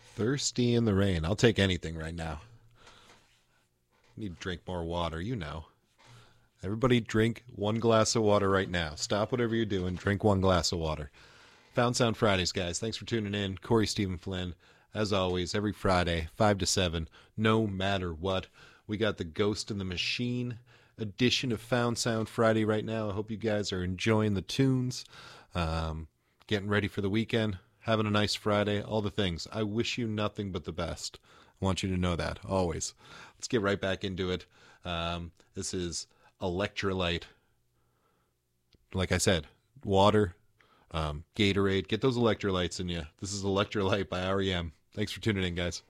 Thirsty in the rain. I'll take anything right now. Need to drink more water, you know. Everybody drink 1 glass of water right now. Stop whatever you're doing. Drink 1 glass of water. Found Sound Fridays, guys. Thanks for tuning in. Corey Stephen Flynn, as always, every Friday, 5 to 7, no matter what. We got the Ghost in the Machine edition of Found Sound Friday right now. I hope you guys are enjoying the tunes, getting ready for the weekend, having a nice Friday, all the things. I wish you nothing but the best. I want you to know that, always. Let's get right back into it. This is Electrolyte. Like I said, water, Gatorade. Get those electrolytes in you. This is Electrolyte by REM. Thanks for tuning in, guys.